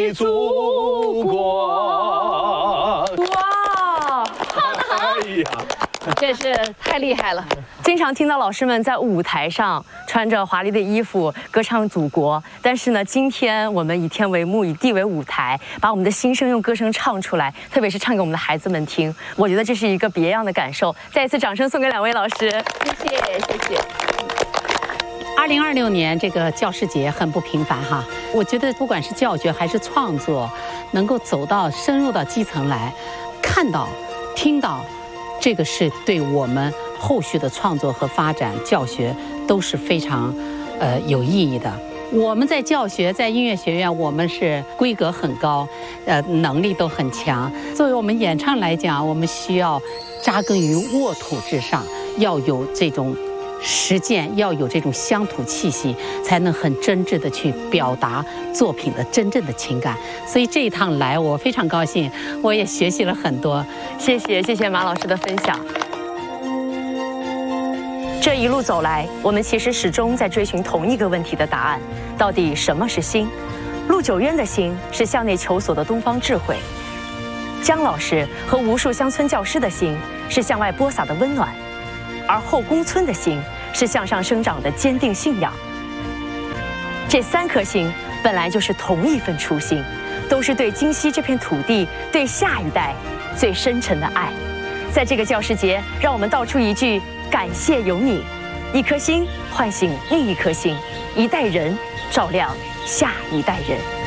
的祖国。 哇！ 哎呀！ 真是太厉害了！经常听到老师们在舞台上穿着华丽的衣服歌唱祖国，但是呢，今天我们以天为幕，以地为舞台，把我们的心声用歌声唱出来，特别是唱给我们的孩子们听。我觉得这是一个别样的感受。再一次掌声送给两位老师，谢谢，谢谢。 2026年这个教师节很不平凡哈，我觉得不管是教学还是创作，能够走到深入到基层来，看到、听到。 这个是对我们后续的创作和发展、教学都是非常，有意义的。我们在教学，在音乐学院，我们是规格很高，能力都很强。作为我们演唱来讲，我们需要扎根于沃土之上，要有这种实践，要有这种乡土气息，才能很真挚的去表达作品的真正的情感。所以这一趟来，我非常高兴，我也学习了很多。 谢谢马老师的分享。这一路走来，我们其实始终在追寻同一个问题的答案：到底什么是心？陆九渊的心是向内求索的东方智慧，姜老师和无数乡村教师的心是向外播撒的温暖，而后宫村的心是向上生长的坚定信仰。这3颗心本来就是同一份初心，都是对今溪这片土地、对下一代。 最深沉的爱，在这个教师节，让我们道出一句感谢有你，一颗心唤醒另一颗心，一代人照亮下一代人。